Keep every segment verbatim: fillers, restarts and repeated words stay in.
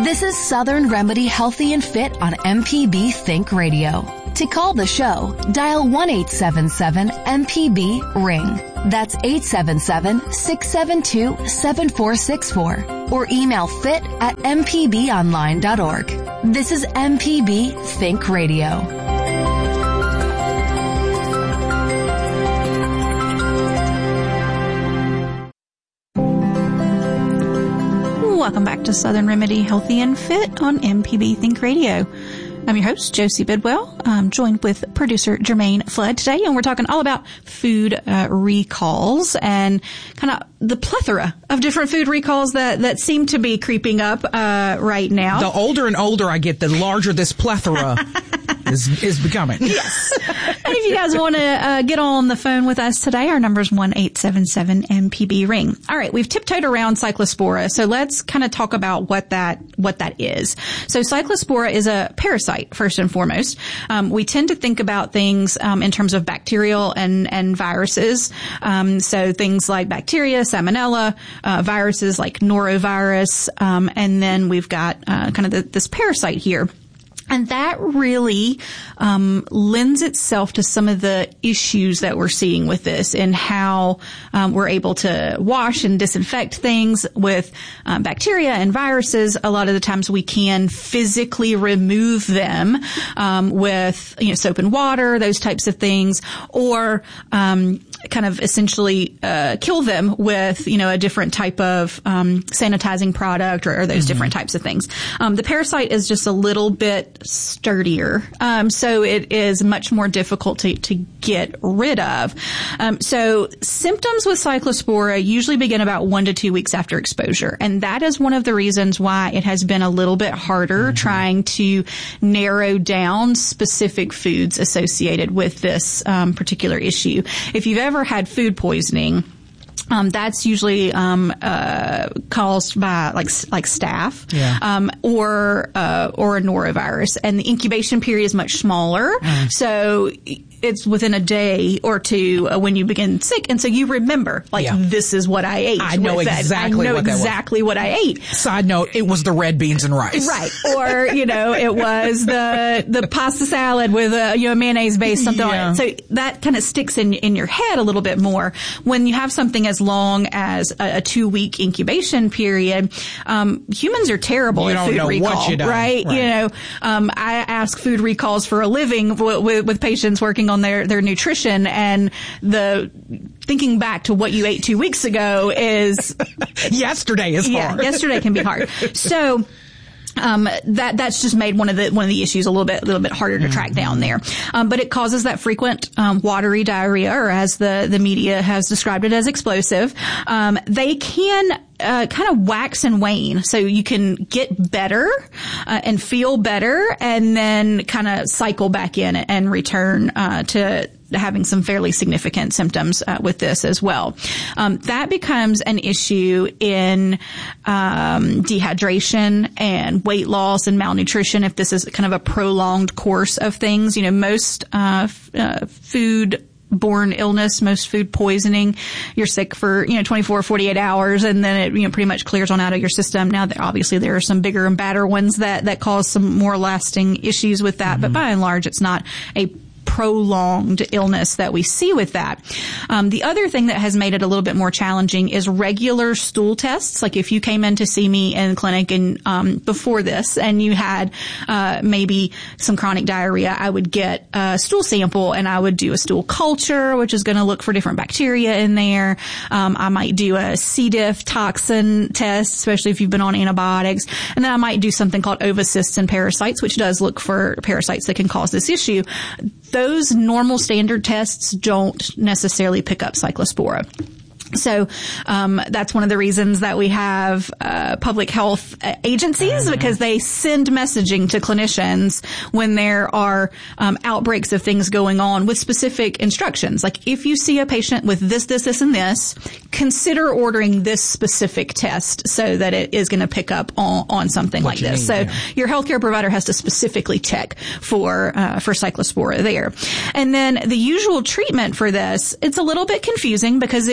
This is Southern Remedy Healthy and Fit on M P B Think Radio. To call the show, dial one eight seven seven M P B ring. That's eight seven seven, six seven two, seven four six four. Or email fit at m p b online dot org. This is M P B Think Radio. Welcome back to Southern Remedy Healthy and Fit on M P B Think Radio. I'm your host, Josie Bidwell. I'm joined with producer Jermaine Flood today, and we're talking all about food uh, recalls and kind of the plethora of different food recalls that, that seem to be creeping up uh, right now. The older and older I get, the larger this plethora is, is becoming. Yes. And if you guys want to uh, get on the phone with us today, our number is one eight seven seven M P B ring. All right, we've tiptoed around Cyclospora, so let's kind of talk about what that what that is. So Cyclospora is a parasite, first and foremost. Um, we tend to think about things um, in terms of bacterial and, and viruses. Um, so things like bacteria, salmonella, uh, viruses like norovirus, um, and then we've got uh, kind of the, this parasite here. And that really um, lends itself to some of the issues that we're seeing with this and how um, we're able to wash and disinfect things with um, bacteria and viruses. A lot of the times we can physically remove them um, with, you know, soap and water, those types of things, or um, kind of essentially uh, kill them with, you know, a different type of um, sanitizing product or, or those mm-hmm. different types of things. Um, the parasite is just a little bit sturdier, um, so it is much more difficult to, to get rid of. Um, so symptoms with Cyclospora usually begin about one to two weeks after exposure, and that is one of the reasons why it has been a little bit harder mm-hmm. trying to narrow down specific foods associated with this um, particular issue. If you've ever had food poisoning, Um, that's usually um, uh, caused by like like staph, yeah. um, or uh, or a norovirus, and the incubation period is much smaller. Mm. So it's within a day or two uh, when you begin sick, and so you remember, like, yeah. this is what I ate. I know exactly. I know what exactly that was. what I ate. Side note: it was the red beans and rice, right? Or you know, it was the the pasta salad with a you know mayonnaise base, something yeah. like that. So that kind of sticks in in your head a little bit more when you have something as long as a, a two week incubation period. Um, humans are terrible you at food know recall, what you done. Right? right? You know, um, I ask food recalls for a living w- with, with patients working on their, their nutrition, and the thinking back to what you ate two weeks ago is yesterday is yeah, hard. Yesterday can be hard. So. Um, that, that's just made one of the, one of the issues a little bit, a little bit harder to mm-hmm. track down there. Um, but it causes that frequent, um, watery diarrhea, or as the, the media has described it, as explosive. Um, they can, uh, kind of wax and wane. So you can get better, uh, and feel better, and then kind of cycle back in and return, uh, to, having some fairly significant symptoms uh, with this as well. Um, that becomes an issue in um, dehydration and weight loss and malnutrition if this is kind of a prolonged course of things. You know, most uh, f- uh, food borne illness, most food poisoning, you're sick for, you know, twenty-four, forty-eight hours, and then it, you know, pretty much clears on out of your system. Now, there, obviously, there are some bigger and badder ones that, that cause some more lasting issues with that, mm-hmm. but by and large, it's not a prolonged illness that we see with that. Um, the other thing that has made it a little bit more challenging is regular stool tests. Like if you came in to see me in clinic and um, before this, and you had uh, maybe some chronic diarrhea, I would get a stool sample and I would do a stool culture, which is going to look for different bacteria in there. Um, I might do a C. diff toxin test, especially if you've been on antibiotics, and then I might do something called ovocysts and parasites, which does look for parasites that can cause this issue. Those normal standard tests don't necessarily pick up Cyclospora. So um that's one of the reasons that we have uh public health agencies, because they send messaging to clinicians when there are um outbreaks of things going on with specific instructions. Like if you see a patient with this, this, this, and this, consider ordering this specific test so that it is going to pick up on, on something what like this. Need, so yeah. your healthcare provider has to specifically check for uh for Cyclospora there. And then the usual treatment for this, it's a little bit confusing because it is a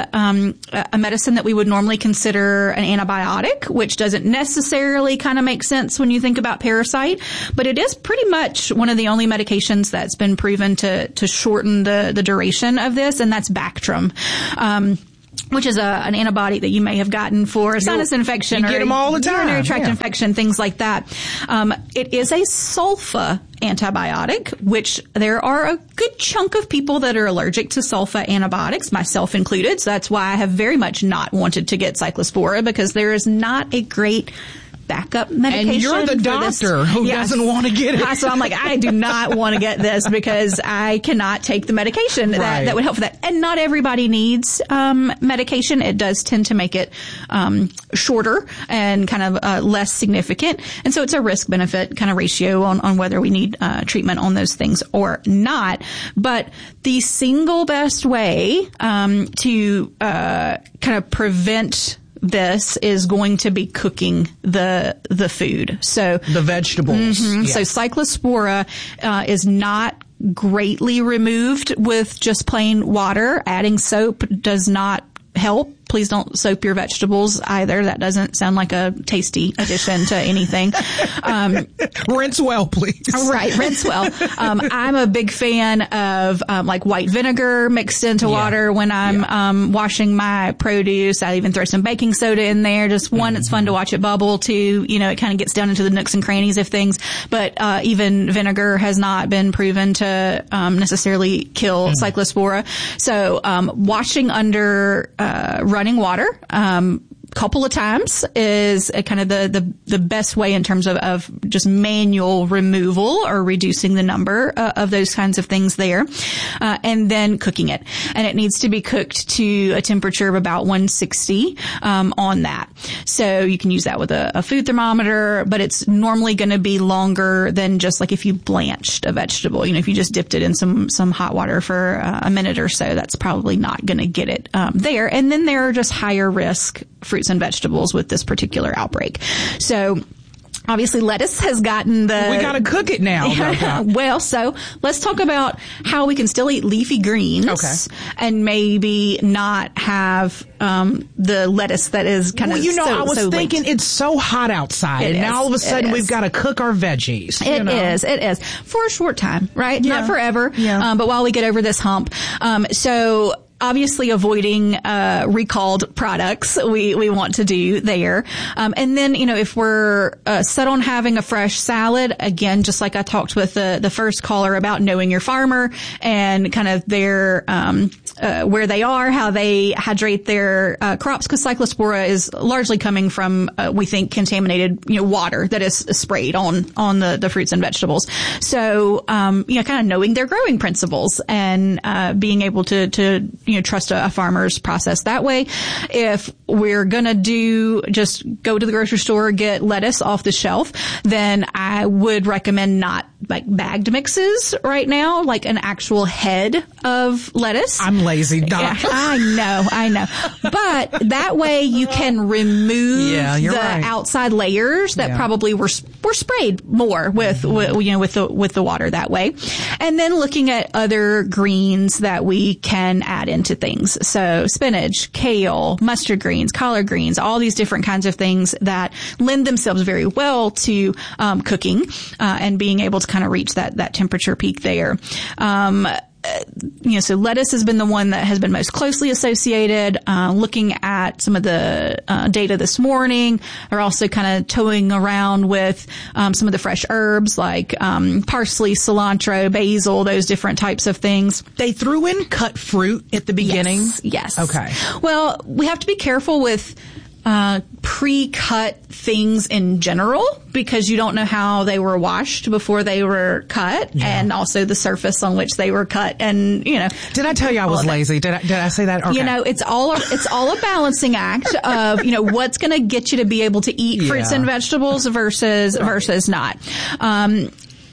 um, a medicine that we would normally consider an antibiotic, which doesn't necessarily kind of make sense when you think about parasite, but it is pretty much one of the only medications that's been proven to to shorten the the duration of this, and that's Bactrim. Um, which is a, an antibiotic that you may have gotten for a sinus infection you or get them all the time. urinary tract yeah. infection, things like that. Um, it is a sulfa antibiotic, which there are a good chunk of people that are allergic to sulfa antibiotics, myself included. So that's why I have very much not wanted to get Cyclospora, because there is not a great backup medication. And you're the doctor who yes. doesn't want to get it. So I'm like, I do not want to get this because I cannot take the medication right. that, that would help for that. And not everybody needs um, medication. It does tend to make it um, shorter and kind of uh, less significant. And so it's a risk-benefit kind of ratio on, on whether we need uh, treatment on those things or not. But the single best way um, to uh, kind of prevent this is going to be cooking the the food. So the vegetables. Mm-hmm. Yeah. So Cyclospora uh, is not greatly removed with just plain water. Adding soap does not help. Please don't soap your vegetables either. That doesn't sound like a tasty addition to anything. Um, rinse well, please. Right, rinse well. Um, I'm a big fan of um, like white vinegar mixed into yeah. water when I'm yeah. um, washing my produce. I even throw some baking soda in there. Just one, mm-hmm. it's fun to watch it bubble. Two, you know, it kind of gets down into the nooks and crannies of things. But uh, even vinegar has not been proven to um, necessarily kill mm-hmm. Cyclospora. So um, washing under uh, running water, um, couple of times is a kind of the, the, the best way in terms of, of just manual removal or reducing the number uh, of those kinds of things there. Uh, and then cooking it. And it needs to be cooked to a temperature of about one sixty, um, on that. So you can use that with a, a food thermometer, but it's normally going to be longer than just like if you blanched a vegetable. You know, if you just dipped it in some, some hot water for uh, a minute or so, that's probably not going to get it, um, there. And then there are just higher risk fruits and vegetables with this particular outbreak. So obviously lettuce has gotten the... We got to cook it now. Yeah, well, so let's talk about how we can still eat leafy greens okay. and maybe not have um, the lettuce that is kind well, of you know, so, I was so thinking linked. It's so hot outside, It and is. now all of a sudden It we've is. got to cook our veggies. It you know? is. It is. For a short time, right? Yeah. Not forever, Yeah. um, but while we get over this hump. Um, so... Obviously avoiding, uh, recalled products we, we want to do there. Um, and then, you know, if we're, uh, set on having a fresh salad, again, just like I talked with the, the first caller about knowing your farmer and kind of their, um, uh, where they are, how they hydrate their, uh, crops, because Cyclospora is largely coming from, uh, we think contaminated, you know, water that is sprayed on, on the, the fruits and vegetables. So, um, you know, kind of knowing their growing principles and, uh, being able to, to, you know, trust a, a farmer's process that way. If we're gonna do just go to the grocery store, get lettuce off the shelf, then I would recommend not like bagged mixes right now, like an actual head of lettuce. I'm lazy, Doc. Yeah, I know, I know. But that way you can remove yeah, you're the right. outside layers that yeah. probably were were sprayed more with, with you know with the with the water that way. And then looking at other greens that we can add into things. So spinach, kale, mustard greens, collard greens, all these different kinds of things that lend themselves very well to um, cooking uh, and being able to kind of reach that that temperature peak there. Um, you know, so lettuce has been the one that has been most closely associated. Uh, looking at some of the uh, data this morning, are also kind of toying around with um, some of the fresh herbs like um, parsley, cilantro, basil, those different types of things. They threw in cut fruit at the beginning? Yes. yes. Okay. Well, we have to be careful with Uh, pre-cut things in general because you don't know how they were washed before they were cut yeah. and also the surface on which they were cut and, you know. Did I tell you I was lazy? Did I, did I say that? Okay. You know, it's all, it's all a balancing act of, you know, what's going to get you to be able to eat fruits yeah. and vegetables versus, right. versus not. Um,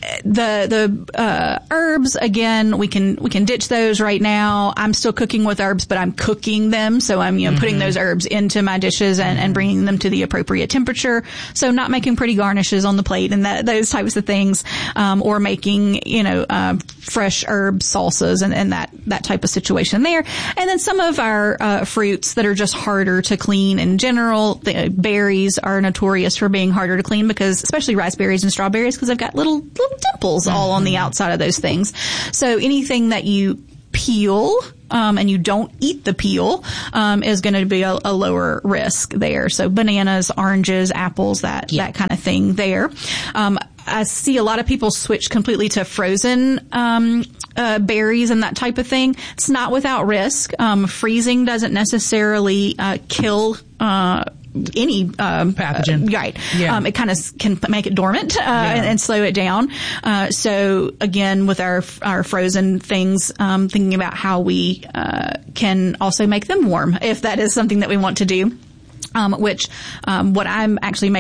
the the uh, herbs, again, we can we can ditch those right now. I'm still cooking with herbs, but I'm cooking them, so I'm you know mm-hmm. putting those herbs into my dishes and, and bringing them to the appropriate temperature. So not making pretty garnishes on the plate and that those types of things, um, or making you know uh, fresh herb salsas and, and that that type of situation there. And then some of our uh, fruits that are just harder to clean in general. The berries are notorious for being harder to clean because, especially raspberries and strawberries, because they've got little little dimples all on the outside of those things. So anything that you peel um, and you don't eat the peel um, is going to be a, a lower risk there. So bananas, oranges, apples, that yeah. that kind of thing there. Um, I see a lot of people switch completely to frozen um, uh, berries and that type of thing. It's not without risk. Um, freezing doesn't necessarily uh, kill uh any um, pathogen, uh, right? Yeah. Um, it kind of can make it dormant uh, yeah. and, and slow it down. Uh, so again, with our our frozen things, um, thinking about how we uh, can also make them warm, if that is something that we want to do. Um, which um, what I'm actually making.